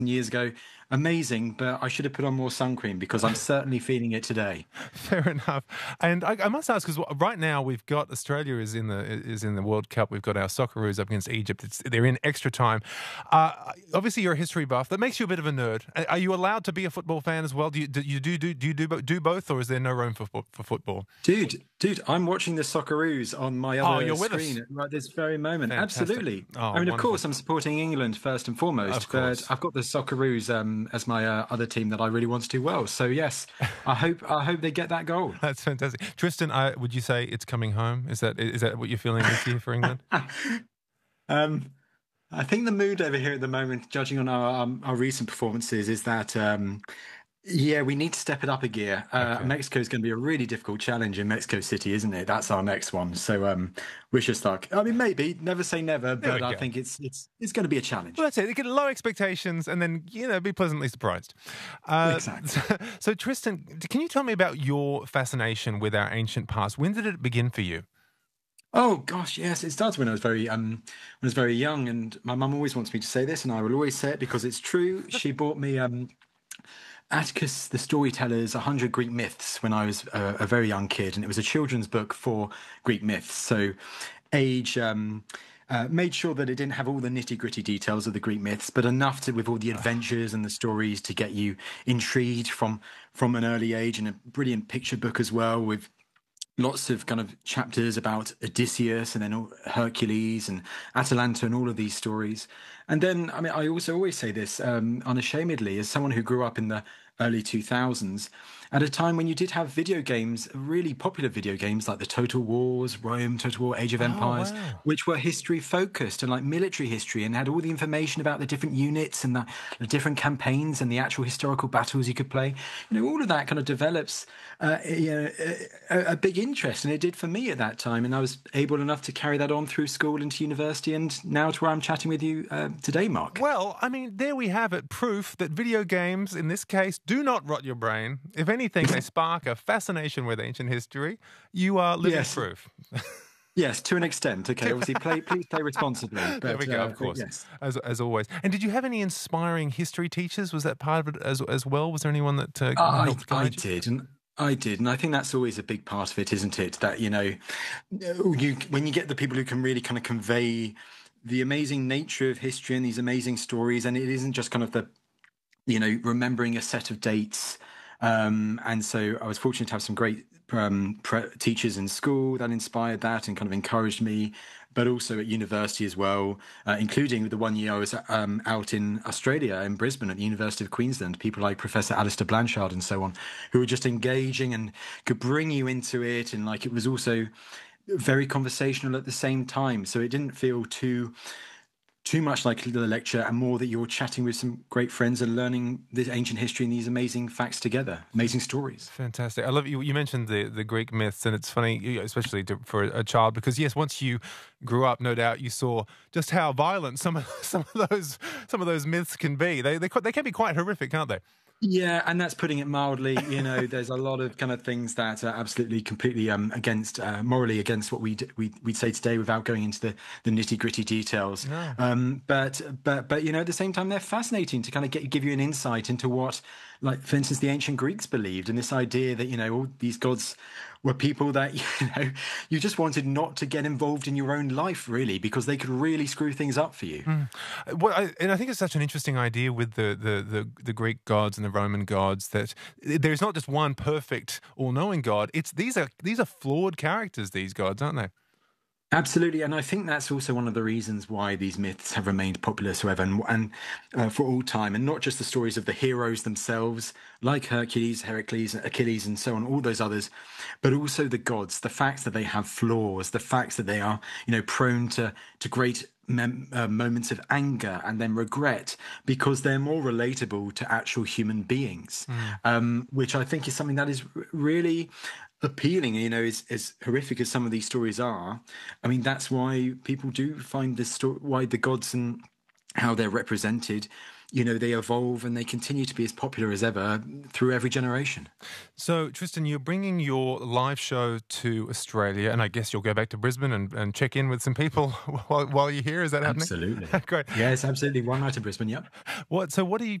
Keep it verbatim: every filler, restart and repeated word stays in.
years ago. Amazing, but I should have put on more sun cream because I'm certainly feeling it today. Fair enough. And I, I must ask, because right now we've got Australia is in the is in the World Cup. We've got our Socceroos up against Egypt. It's, they're in extra time. Uh, obviously, you're a history buff. That makes you a bit of a nerd. Are you allowed to be a football fan as well? Do you do you do do, do you do bo- do both, or is there no room for for football? Dude, dude, I'm watching the Socceroos on my Oh, other you're with us. screen at right this very moment. Fantastic. Absolutely. Oh, I mean, of wonderful. course, I'm supporting England first and foremost, Of course. but I've got the Socceroos um, as my uh, other team that I really want to do well. So yes, I hope I hope they get that goal. That's fantastic. Tristan, I, would you say it's coming home? Is that is that what you're feeling this year for England? um, I think the mood over here at the moment, judging on our um, our recent performances, is that um, yeah, we need to step it up a gear. Uh, Okay. Mexico is going to be a really difficult challenge in Mexico City, isn't it? That's our next one. So um, wish us luck. I mean, maybe never say never, There we but I go. think it's it's it's going to be a challenge. Well, that's it. You get low expectations and then, you know, be pleasantly surprised. Uh, Exactly. So, so, Tristan, can you tell me about your fascination with our ancient past? When did it begin for you? Oh gosh, yes, it started when I was very um when I was very young, and my mum always wants me to say this, and I will always say it because it's true. She bought me um Atticus the Storyteller's one hundred Greek Myths when I was a, a very young kid, and it was a children's book for Greek myths. So, age um, uh, made sure that it didn't have all the nitty gritty details of the Greek myths, but enough to with all the adventures and the stories to get you intrigued from from an early age, and a brilliant picture book as well with lots of kind of chapters about Odysseus and then all- Hercules and Atalanta and all of these stories. And then, I mean, I also always say this um, unashamedly, as someone who grew up in the early two thousands, at a time when you did have video games, really popular video games like the Total Wars, Rome, Total War, Age of Oh, Empires, wow. which were history focused and like military history and had all the information about the different units and the, the different campaigns and the actual historical battles you could play. You know, all of that kind of develops uh, you know, a, a big interest, and it did for me at that time. And I was able enough to carry that on through school into university, and now to where I'm chatting with you uh, today, Mark. Well, I mean, there we have it. Proof that video games, in this case, do not rot your brain. If anything, they spark a fascination with ancient history. You are living Yes. proof. Yes, to an extent. Okay, obviously, play please play responsibly. But, There we go, uh, of but course, yes. as as always. And did you have any inspiring history teachers? Was that part of it as as well? Was there anyone that uh, I helped I guide you? did, and I did, and I think that's always a big part of it, isn't it? That you know, you when you get the people who can really kind of convey the amazing nature of history and these amazing stories, and it isn't just kind of the you know remembering a set of dates. Um, and so I was fortunate to have some great um, pre- teachers in school that inspired that and kind of encouraged me, but also at university as well, uh, including the one year I was um, out in Australia, in Brisbane, at the University of Queensland. People like Professor Alistair Blanchard and so on, who were just engaging and could bring you into it. And like it was also very conversational at the same time. So it didn't feel too too much like the lecture, and more that you're chatting with some great friends and learning this ancient history and these amazing facts together, amazing stories. Fantastic. I love you. You mentioned the, the Greek myths, and it's funny, you know, especially to, for a child, because yes, once you grew up, no doubt you saw just how violent some of some of those some of those myths can be. They they qu- they can be quite horrific, can't they? Yeah, and that's putting it mildly. You know, there's a lot of kind of things that are absolutely, completely um, against, uh, morally against what we'd, we, we'd say today, without going into the, the nitty gritty details. No. Um, but, but, but you know, at the same time, they're fascinating to kind of get, give you an insight into what, like, for instance, the ancient Greeks believed, and this idea that you know all these gods were people that you know you just wanted not to get involved in your own life, really, because they could really screw things up for you. Well, I, and I think it's such an interesting idea with the, the, the, the Greek gods and the Roman gods that there's not just one perfect, all-knowing God. It's these are these are flawed characters. These gods, aren't they? Absolutely, and I think that's also one of the reasons why these myths have remained popular so ever and, and uh, for all time, and not just the stories of the heroes themselves, like Hercules, Heracles, Achilles, and so on, all those others, but also the gods, the facts that they have flaws, the facts that they are, you know, prone to to great mem- uh, moments of anger and then regret because they're more relatable to actual human beings, um, which I think is something that is r- really appealing. You know, as, as horrific as some of these stories are, I mean, that's why people do find this story, why the gods and how they're represented you know, they evolve and they continue to be as popular as ever through every generation. So, Tristan, you're bringing your live show to Australia, and I guess you'll go back to Brisbane and, and check in with some people while, while you're here. Is that happening? Absolutely. Great. Yes, absolutely. One night to Brisbane, yep. What? So, what are you